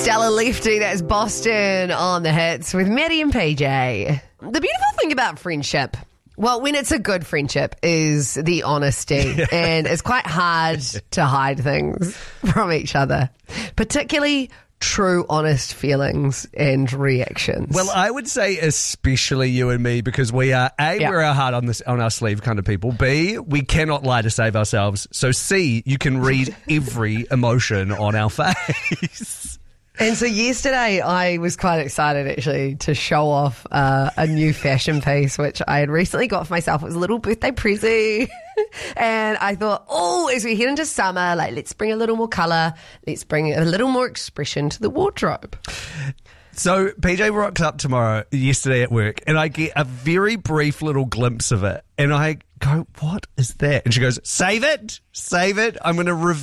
Stella Lefty, that's Boston on the hits with Maddie and PJ. The beautiful thing about friendship, well, when it's a good friendship, is the honesty. And it's quite hard to hide things from each other, particularly true, honest feelings and reactions. Well, I would say especially you and me, because we are we're our heart on our sleeve kind of people. B, we cannot lie to save ourselves. So C, you can read every emotion on our face. And so yesterday I was quite excited actually to show off a new fashion piece which I had recently got for myself. It was a little birthday present. And I thought, as we head into summer, let's bring a little more colour, let's bring a little more expression to the wardrobe. So PJ rocks up yesterday at work, and I get a very brief little glimpse of it, and I go, what is that? And she goes, save it, I'm going to